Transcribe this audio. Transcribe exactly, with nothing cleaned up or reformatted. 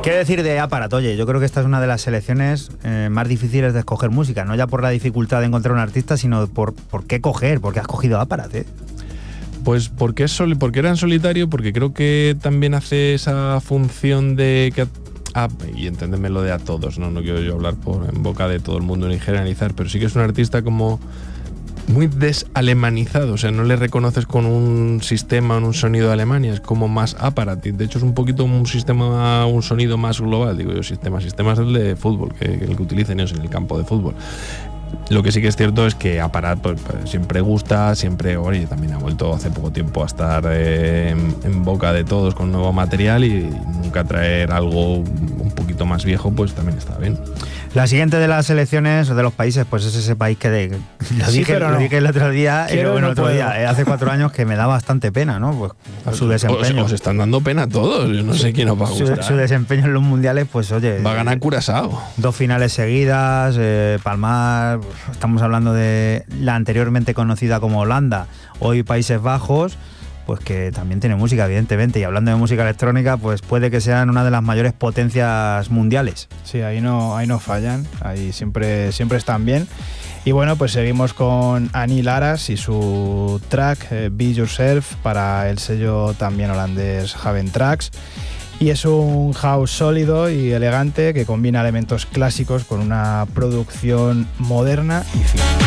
¿Qué decir de Aparat? Oye, yo creo que esta es una de las selecciones eh, más difíciles de escoger música, no ya por la dificultad de encontrar un artista, sino por, por qué coger, por qué has cogido Aparat, ¿eh? Pues porque, es soli- porque era en solitario, porque creo que también hace esa función de que... A, y enténdeme lo de a todos, ¿no? No quiero yo hablar por, en boca de todo el mundo ni generalizar, pero sí que es un artista como muy desalemanizado, o sea, no le reconoces con un sistema o un sonido de Alemania, es como más Aparat. De hecho es un poquito un sistema, un sonido más global, digo yo, sistema, sistema es el de fútbol, que, que el que utilicen ellos en el campo de fútbol. Lo que sí que es cierto es que Aparat pues, pues, siempre gusta, siempre, oye, también ha vuelto hace poco tiempo a estar eh, en, en boca de todos con nuevo material, y nunca traer algo un poquito más viejo pues también está bien. La siguiente de las selecciones o de los países, pues es ese país que de, lo, Sí, dije, pero lo no. dije el otro día, eh, Quiero, bueno, no otro puedo. día, eh, hace cuatro años, que me da bastante pena, ¿no? Pues por su desempeño. Os, os están dando pena a todos, yo no sé quién os va a Su, gustar. su desempeño en los mundiales, pues oye, Va a ganar Curazao. dos finales seguidas, eh, Palmar, estamos hablando de la anteriormente conocida como Holanda, hoy Países Bajos, pues que también tiene música, evidentemente, y hablando de música electrónica, pues puede que sean una de las mayores potencias mundiales. Sí, ahí no, ahí no fallan, ahí siempre, siempre están bien. Y bueno, pues seguimos con Annie Laras y su track eh, Be Yourself para el sello también holandés Haven Tracks. Y es un house sólido y elegante que combina elementos clásicos con una producción moderna y fina.